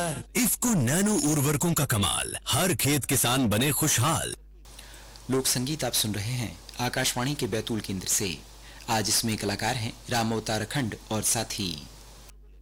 तैयार। इफ्को नैनो उर्वरकों का कमाल, हर खेत किसान बने खुशहाल। लोक संगीत आप सुन रहे हैं आकाशवाणी के बैतूल केंद्र से। आज इसमें कलाकार हैं राम अवतार अखंड और साथी